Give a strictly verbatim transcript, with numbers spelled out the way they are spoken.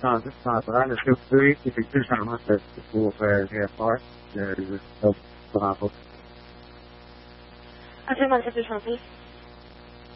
staat, staat er aan de schildpui, die ik dus aan had voor zeer apart. Dus dat vanavond. أجل ما نحبش نصيف